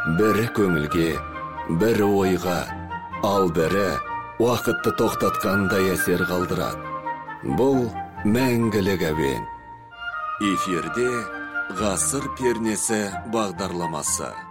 Бірі көңілге, бірі ойға, ал бірі уақытты тоқтатқандай әсер қалдырады. Бұл мәңгілік әуен. Эфирде ғасыр пернесі бағдарламасы.